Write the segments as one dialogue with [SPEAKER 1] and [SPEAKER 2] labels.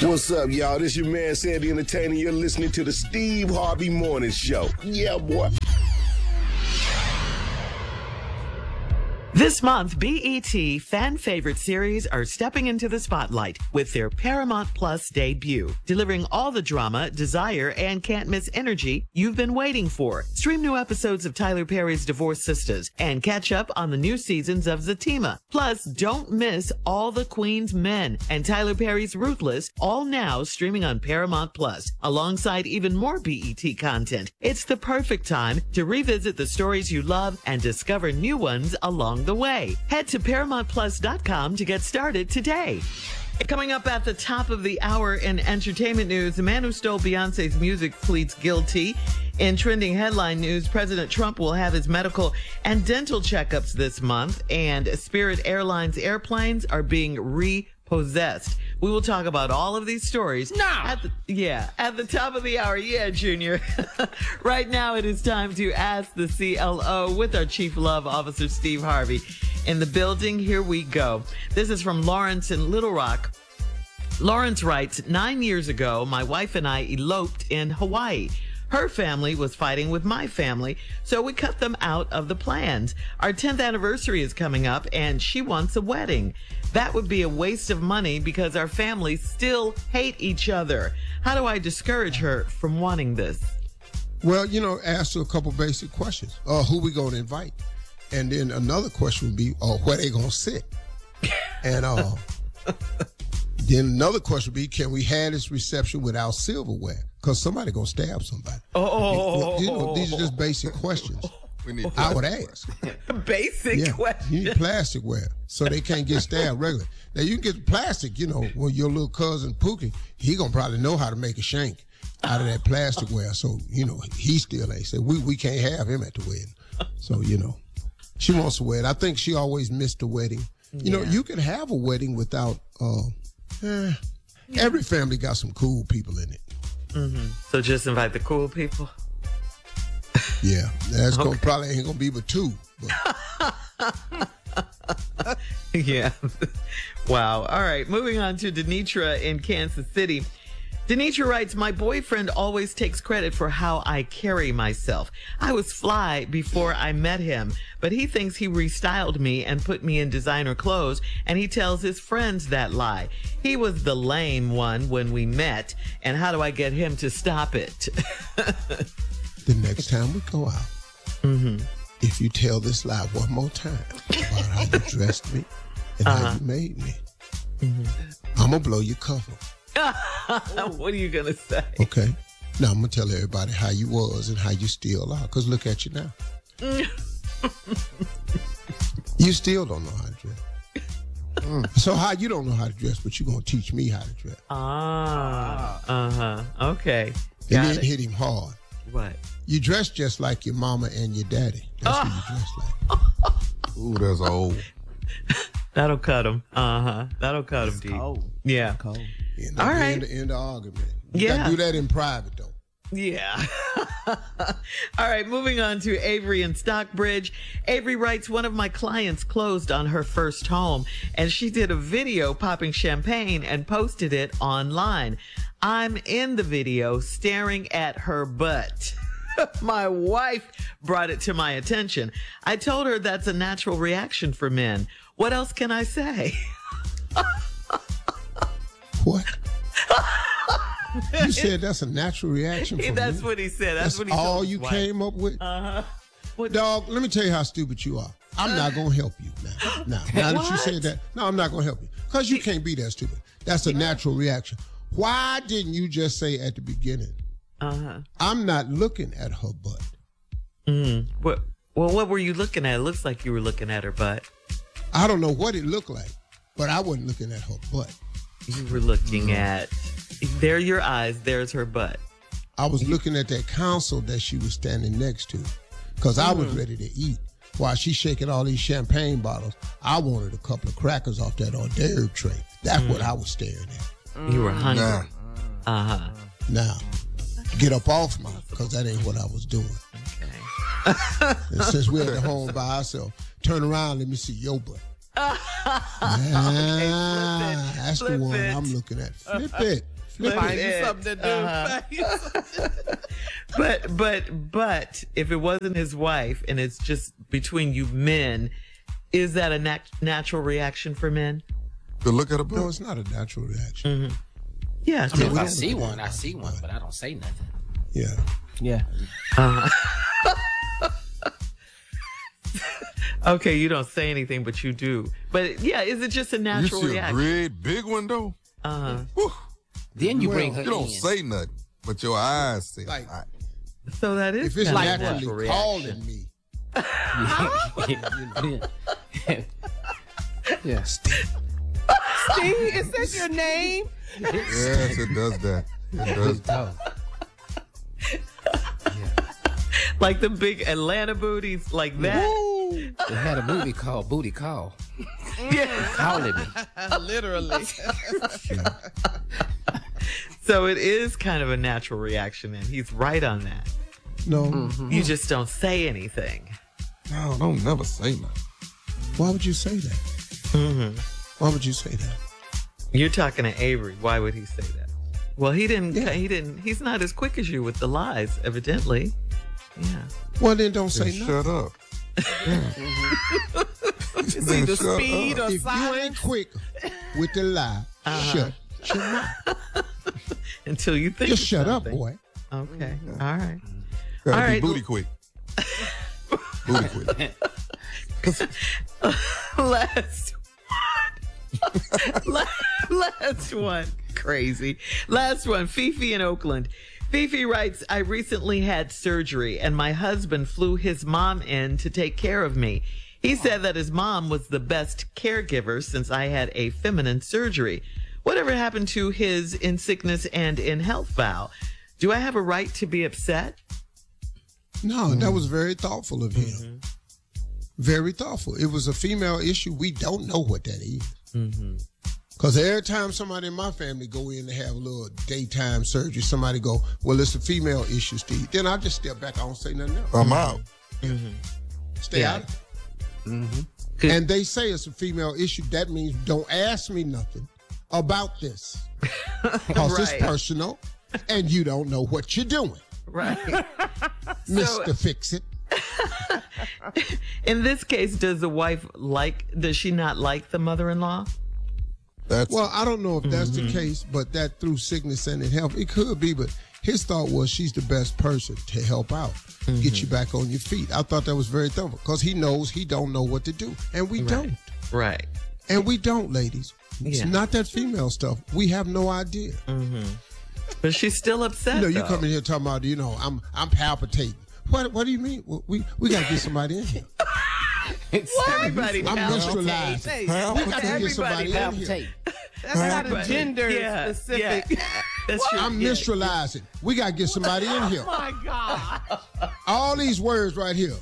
[SPEAKER 1] What's up, y'all? This your man, Sandy Entertainer. You're listening to the Steve Harvey Morning Show. Yeah, boy.
[SPEAKER 2] This month, BET fan favorite series are stepping into the spotlight with their Paramount Plus debut, delivering all the drama, desire, and can't miss energy you've been waiting for. Stream new episodes of Tyler Perry's Divorced Sisters and catch up on the new seasons of Zatima. Plus, don't miss All the Queen's Men and Tyler Perry's Ruthless, all now streaming on Paramount Plus, alongside even more BET content. It's the perfect time to revisit the stories you love and discover new ones along the way. Head to ParamountPlus.com to get started today. Coming up at the top of the hour in entertainment news, the man who stole Beyonce's music pleads guilty. In trending headline news, President Trump will have his medical and dental checkups this month, and Spirit Airlines airplanes are being repossessed. We will talk about all of these stories. At the top of the hour. Yeah, Junior. Right now, it is time to ask the CLO with our Chief Love Officer, Steve Harvey. In the building, here we go. This is from Lawrence in Little Rock. Lawrence writes, 9 years ago, my wife and I eloped in Hawaii. Her family was fighting with my family, so we cut them out of the plans. Our 10th anniversary is coming up, and she wants a wedding. That would be a waste of money because our families still hate each other. How do I discourage her from wanting this?
[SPEAKER 3] Well, ask her a couple basic questions. Who we going to invite? And then another question would be, where they going to sit? And then another question would be, can we have this reception without silverware? Because somebody going to stab somebody. These are just basic questions. I would ask.
[SPEAKER 2] Basic questions.
[SPEAKER 3] You need plasticware so they can't get stabbed regularly. Now, you can get plastic, when your little cousin Pookie, he going to probably know how to make a shank out of that plasticware. So, he still ain't said, we can't have him at the wedding. So, she wants a wedding. I think she always missed the wedding. You can have a wedding without, every family got some cool people in it.
[SPEAKER 2] Mm-hmm. So just invite the cool people?
[SPEAKER 3] Yeah, that's probably ain't gonna be but two. But.
[SPEAKER 2] Yeah. Wow. All right. Moving on to Denitra in Kansas City. Denitra writes, my boyfriend always takes credit for how I carry myself. I was fly before I met him, but he thinks he restyled me and put me in designer clothes, and he tells his friends that lie. He was the lame one when we met, and how do I get him to stop it?
[SPEAKER 3] The next time we go out, if you tell this lie one more time about how you dressed me and how you made me, I'm going to blow your cover.
[SPEAKER 2] What are you going to say?
[SPEAKER 3] Okay. Now I'm going to tell everybody how you was and how you still are, because look at you now. You still don't know how to dress. So how you don't know how to dress, but you're going to teach me how to dress.
[SPEAKER 2] Okay.
[SPEAKER 3] And then hit him hard.
[SPEAKER 2] What?
[SPEAKER 3] You dress just like your mama and your daddy. That's who you dress like.
[SPEAKER 4] Ooh, that's old.
[SPEAKER 2] That'll cut him. That'll cut him deep.
[SPEAKER 5] Cold.
[SPEAKER 2] Yeah.
[SPEAKER 5] Cold.
[SPEAKER 2] All right.
[SPEAKER 3] End the argument. You got to do that in private, though.
[SPEAKER 2] Yeah. All right, moving on to Avery in Stockbridge. Avery writes, one of my clients closed on her first home, and she did a video popping champagne and posted it online. I'm in the video staring at her butt. My wife brought it to my attention. I told her that's a natural reaction for men. What else can I say?
[SPEAKER 3] What? You said that's a natural reaction for
[SPEAKER 2] That's
[SPEAKER 3] me?
[SPEAKER 2] what he said. That's what he
[SPEAKER 3] all
[SPEAKER 2] told
[SPEAKER 3] you
[SPEAKER 2] his
[SPEAKER 3] came up with? Dog, let me tell you how stupid you are. I'm not going to help you now. Now that you said that, no, I'm not going to help you. Because you can't be that stupid. That's a natural reaction. Why didn't you just say at the beginning, I'm not looking at her butt?
[SPEAKER 2] What were you looking at? It looks like you were looking at her butt.
[SPEAKER 3] I don't know what it looked like, but I wasn't looking at her butt.
[SPEAKER 2] You were looking at, there are your eyes, there's her butt.
[SPEAKER 3] I was looking at that console that she was standing next to, because I was ready to eat. While she's shaking all these champagne bottles, I wanted a couple of crackers off that hors d'oeuvre tray. That's what I was staring at.
[SPEAKER 2] You were hungry.
[SPEAKER 3] Now, get up off me, because that ain't what I was doing.
[SPEAKER 2] Okay.
[SPEAKER 3] And since we're at home by ourselves, turn around, let me see your butt.
[SPEAKER 2] Okay,
[SPEAKER 3] That's the one I'm looking at. Flip it.
[SPEAKER 4] Find you something to do. Find you something to do.
[SPEAKER 2] But if it wasn't his wife and it's just between you men, is that a natural reaction for men?
[SPEAKER 5] To look at a book?
[SPEAKER 3] No, it's not a natural reaction.
[SPEAKER 2] Yeah.
[SPEAKER 6] I mean, if I see one, but I don't say nothing.
[SPEAKER 3] Yeah.
[SPEAKER 4] Yeah.
[SPEAKER 2] Okay, you don't say anything, but you do. But yeah, is it just a natural
[SPEAKER 5] You see
[SPEAKER 2] reaction?
[SPEAKER 5] a great big one, though? Whew.
[SPEAKER 6] Then you bring her
[SPEAKER 5] You don't
[SPEAKER 6] in.
[SPEAKER 5] say nothing, but your eyes say
[SPEAKER 3] Like,
[SPEAKER 5] a lot.
[SPEAKER 2] So that is
[SPEAKER 3] if it's
[SPEAKER 2] kind of a
[SPEAKER 3] naturally
[SPEAKER 2] natural
[SPEAKER 3] calling me,
[SPEAKER 6] Yeah.
[SPEAKER 4] Steve, is that your name?
[SPEAKER 5] Yes, it does that. It does that.
[SPEAKER 2] like the big Atlanta booties, like that.
[SPEAKER 6] They had a movie called Booty Call. Calling me.
[SPEAKER 4] Literally.
[SPEAKER 2] So it is kind of a natural reaction, and he's right on that.
[SPEAKER 3] no.
[SPEAKER 2] You just don't say anything.
[SPEAKER 5] No, don't never say nothing.
[SPEAKER 3] Why would you say that? Why would you say that?
[SPEAKER 2] You're talking to Avery. Why would he say that? Well, he didn't.
[SPEAKER 3] Yeah.
[SPEAKER 2] He didn't. He's not as quick as you with the lies, evidently. Yeah.
[SPEAKER 3] Well, then don't say
[SPEAKER 5] Then
[SPEAKER 3] nothing.
[SPEAKER 5] shut up.
[SPEAKER 4] It's
[SPEAKER 5] Then
[SPEAKER 4] either
[SPEAKER 5] shut
[SPEAKER 4] speed
[SPEAKER 5] up.
[SPEAKER 4] or
[SPEAKER 3] If you
[SPEAKER 4] silence.
[SPEAKER 3] ain't quick with the lie, shut your mouth.
[SPEAKER 2] Until you think.
[SPEAKER 3] Just
[SPEAKER 2] of
[SPEAKER 3] shut up,
[SPEAKER 2] something.
[SPEAKER 3] boy.
[SPEAKER 2] Okay. All right.
[SPEAKER 5] Gotta
[SPEAKER 2] All
[SPEAKER 5] be
[SPEAKER 2] right.
[SPEAKER 5] booty quick. Booty quick.
[SPEAKER 2] Last one. Last one. Crazy. Last one. Fifi in Oakland. Fifi writes, I recently had surgery and my husband flew his mom in to take care of me. He said that his mom was the best caregiver since I had a feminine surgery. Whatever happened to his in sickness and in health vow? Do I have a right to be upset?
[SPEAKER 3] No, that was very thoughtful of him. Very thoughtful. It was a female issue. We don't know what that is. Because every time somebody in my family go in to have a little daytime surgery, somebody go, well, it's a female issue, Steve. Then I just step back. I don't say nothing else.
[SPEAKER 5] I'm out.
[SPEAKER 3] Stay
[SPEAKER 2] Yeah.
[SPEAKER 3] out of it. And they say it's a female issue. That means don't ask me nothing about this. Because
[SPEAKER 2] Right.
[SPEAKER 3] it's personal and you don't know what you're doing.
[SPEAKER 2] Right.
[SPEAKER 3] Mr. Fix-It.
[SPEAKER 2] In this case, does she not like the mother-in-law?
[SPEAKER 5] That's
[SPEAKER 3] Well, I don't know if that's the case, but that through sickness and in health, it could be. But his thought was she's the best person to help out, get you back on your feet. I thought that was very thoughtful because he knows he don't know what to do, and we don't.
[SPEAKER 2] Right.
[SPEAKER 3] And we don't, ladies. It's
[SPEAKER 2] Yeah.
[SPEAKER 3] not that female stuff. We have no idea.
[SPEAKER 2] But she's still upset.
[SPEAKER 3] You
[SPEAKER 2] though.
[SPEAKER 3] come in here talking about, I'm palpitating. What do you mean? Well, we got to get somebody in here.
[SPEAKER 2] Everybody
[SPEAKER 3] I'm
[SPEAKER 2] palpitates.
[SPEAKER 3] menstrualizing.
[SPEAKER 4] Hey,
[SPEAKER 3] We got to get
[SPEAKER 2] Everybody
[SPEAKER 3] somebody in here.
[SPEAKER 6] Palpitate.
[SPEAKER 4] that's not a
[SPEAKER 2] Everybody.
[SPEAKER 4] gender
[SPEAKER 2] Yeah,
[SPEAKER 4] specific.
[SPEAKER 2] yeah. That's true.
[SPEAKER 3] I'm
[SPEAKER 2] Yeah.
[SPEAKER 3] menstrualizing. We got to get somebody in here.
[SPEAKER 4] Oh my God.
[SPEAKER 3] All these words right here.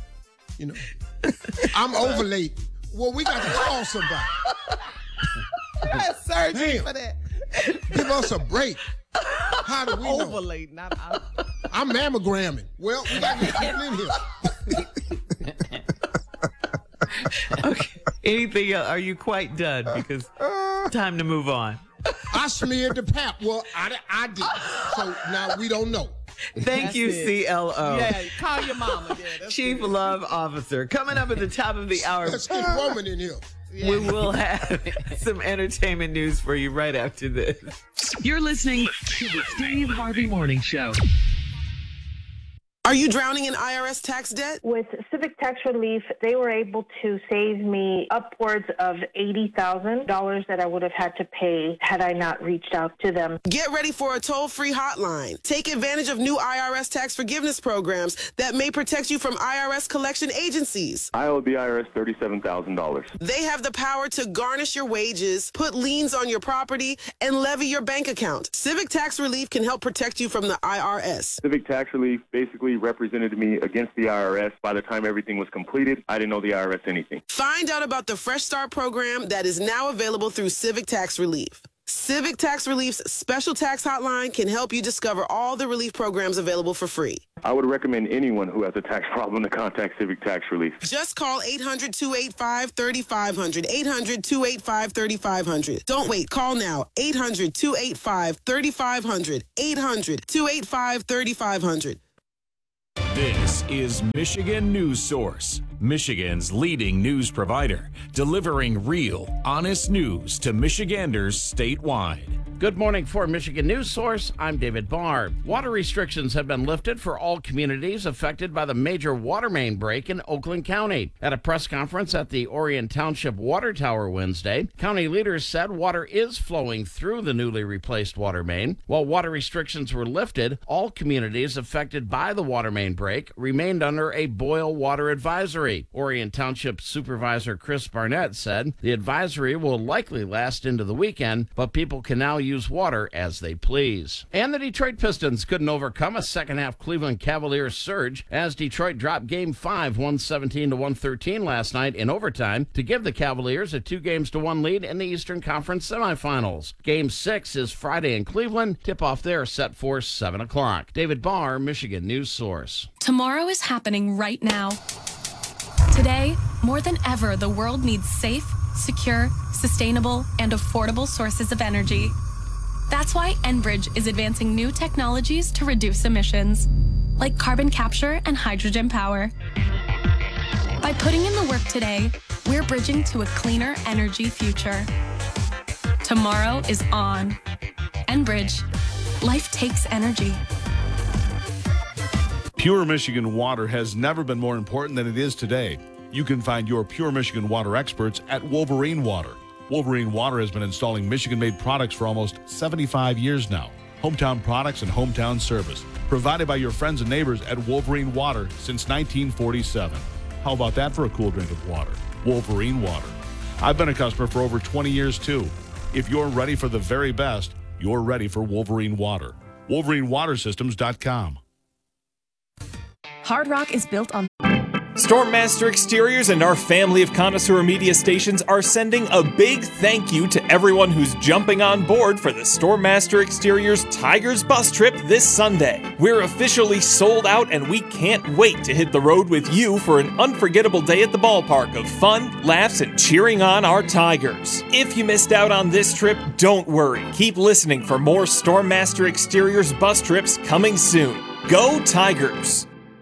[SPEAKER 3] I'm overlaid. Well, we got to call somebody.
[SPEAKER 4] You had surgery
[SPEAKER 3] Damn.
[SPEAKER 4] for that.
[SPEAKER 3] Give us a break. How do we know?
[SPEAKER 4] Overlay.
[SPEAKER 3] I'm mammogramming. Well, we got to get people in here.
[SPEAKER 2] Okay. Anything else? Are you quite done? Because time to move on.
[SPEAKER 3] I smeared the pap. Well, I did. So now we don't know.
[SPEAKER 2] Thank
[SPEAKER 4] That's
[SPEAKER 2] you,
[SPEAKER 4] it.
[SPEAKER 2] CLO.
[SPEAKER 4] Yeah, call your mama. Yeah, that's
[SPEAKER 2] Chief
[SPEAKER 4] it.
[SPEAKER 2] Love Officer. Coming up at the top of the hour,
[SPEAKER 3] Let's get a woman in here.
[SPEAKER 2] we will have some entertainment news for you right after this.
[SPEAKER 7] You're listening to the Steve Harvey Morning Show.
[SPEAKER 8] Are you drowning in IRS tax debt?
[SPEAKER 9] With Civic Tax Relief, they were able to save me upwards of $80,000 that I would have had to pay had I not reached out to them.
[SPEAKER 8] Get ready for a toll-free hotline. Take advantage of new IRS tax forgiveness programs that may protect you from IRS collection agencies.
[SPEAKER 10] I owe the IRS $37,000.
[SPEAKER 8] They have the power to garnish your wages, put liens on your property, and levy your bank account. Civic Tax Relief can help protect you from the IRS.
[SPEAKER 10] Civic Tax Relief basically represented me against the IRS. By the time everything was completed, I didn't owe the IRS anything.
[SPEAKER 8] Find out about the Fresh Start program that is now available through Civic Tax Relief. Civic Tax Relief's special tax hotline can help you discover all the relief programs available for free.
[SPEAKER 10] I would recommend anyone who has a tax problem to contact Civic Tax Relief.
[SPEAKER 8] Just call 800-285-3500. 800-285-3500. Don't wait. Call now. 800-285-3500. 800-285-3500.
[SPEAKER 11] This is Michigan News Source, Michigan's leading news provider, delivering real, honest news to Michiganders statewide.
[SPEAKER 12] Good morning for Michigan News Source. I'm David Barr. Water restrictions have been lifted for all communities affected by the major water main break in Oakland County. At a press conference at the Orion Township Water Tower Wednesday, county leaders said water is flowing through the newly replaced water main. While water restrictions were lifted, all communities affected by the water main break remained under a boil water advisory. Orion Township Supervisor Chris Barnett said the advisory will likely last into the weekend, but people can now use water as they please. And the Detroit Pistons couldn't overcome a second-half Cleveland Cavaliers surge as Detroit dropped Game 5, 117-113 last night in overtime to give the Cavaliers a 2-1 lead in the Eastern Conference semifinals. Game 6 is Friday in Cleveland. Tip-off there set for 7 o'clock. David Barr, Michigan News Source.
[SPEAKER 13] Tomorrow is happening right now. Today, more than ever, the world needs safe, secure, sustainable, and affordable sources of energy. That's why Enbridge is advancing new technologies to reduce emissions, like carbon capture and hydrogen power. By putting in the work today, we're bridging to a cleaner energy future. Tomorrow is on. Enbridge. Life takes energy.
[SPEAKER 14] Pure Michigan water has never been more important than it is today. You can find your Pure Michigan water experts at Wolverine Water. Wolverine Water has been installing Michigan-made products for almost 75 years now. Hometown products and hometown service provided by your friends and neighbors at Wolverine Water since 1947. How about that for a cool drink of water? Wolverine Water. I've been a customer for over 20 years too. If you're ready for the very best, you're ready for Wolverine Water. WolverineWaterSystems.com.
[SPEAKER 13] Hard Rock is built on
[SPEAKER 15] Stormmaster Exteriors and our family of connoisseur media stations are sending a big thank you to everyone who's jumping on board for the Stormmaster Exteriors Tigers bus trip this Sunday. We're officially sold out and we can't wait to hit the road with you for an unforgettable day at the ballpark of fun, laughs, and cheering on our Tigers. If you missed out on this trip, don't worry. Keep listening for more Stormmaster Exteriors bus trips coming soon. Go Tigers!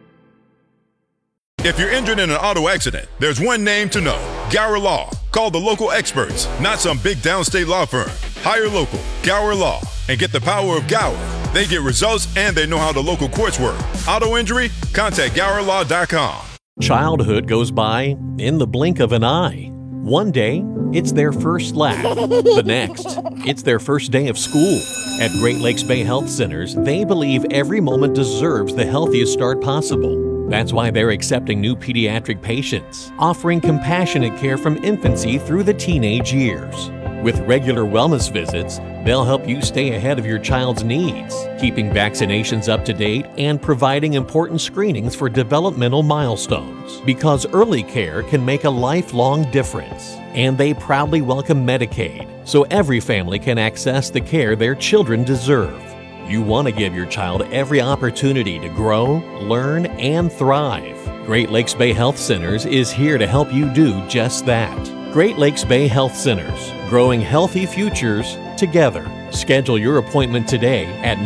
[SPEAKER 16] If you're injured in an auto accident, there's one name to know. Gower Law. Call the local experts, not some big downstate law firm. Hire local, Gower Law, and get the power of Gower. They get results and they know how the local courts work. Auto injury? Contact GowerLaw.com.
[SPEAKER 17] Childhood goes by in the blink of an eye. One day, it's their first laugh. The next, it's their first day of school. At Great Lakes Bay Health Centers, they believe every moment deserves the healthiest start possible. That's why they're accepting new pediatric patients, offering compassionate care from infancy through the teenage years. With regular wellness visits, they'll help you stay ahead of your child's needs, keeping vaccinations up to date and providing important screenings for developmental milestones. Because early care can make a lifelong difference. And they proudly welcome Medicaid, so every family can access the care their children deserve. You want to give your child every opportunity to grow, learn, and thrive. Great Lakes Bay Health Centers is here to help you do just that. Great Lakes Bay Health Centers, growing healthy futures together. Schedule your appointment today at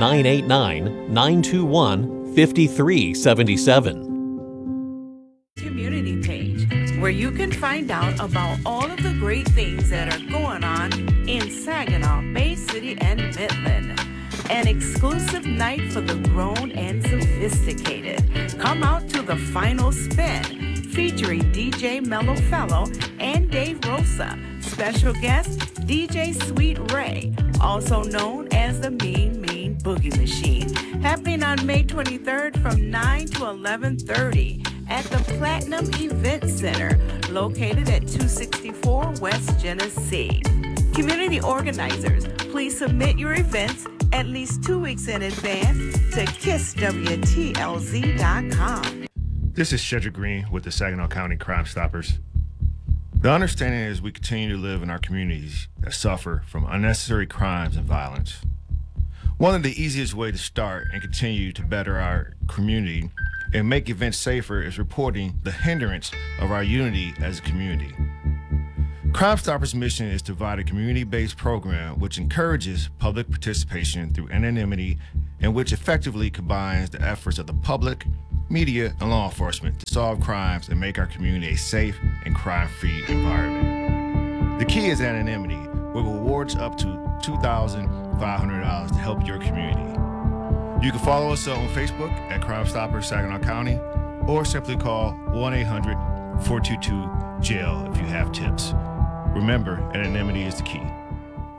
[SPEAKER 17] 989-921-5377.
[SPEAKER 18] Community page, where you can find out about all of the great things that are going on in Saginaw, Bay City, and Midland. An exclusive night for the grown and sophisticated. Come out to the Final Spin, featuring DJ Mellow Fellow and Dave Rosa. Special guest, DJ Sweet Ray, also known as the Mean Mean Boogie Machine. Happening on May 23rd from 9 to 11:30 at the Platinum Event Center, located at 264 West Genesee. Community organizers, please submit your events at least 2 weeks in advance to KissWTLZ.com.
[SPEAKER 19] This is Shedrick Green with the Saginaw County Crime Stoppers. The understanding is we continue to live in our communities that suffer from unnecessary crimes and violence. One of the easiest ways to start and continue to better our community and make events safer is reporting the hindrance of our unity as a community. Crime Stoppers' mission is to provide a community-based program which encourages public participation through anonymity and which effectively combines the efforts of the public, media, and law enforcement to solve crimes and make our community a safe and crime-free environment. The key is anonymity, with rewards up to $2,500 to help your community. You can follow us on Facebook at Crime Stoppers Saginaw County or simply call 1-800-422-JAIL if you have tips. Remember, anonymity is the key.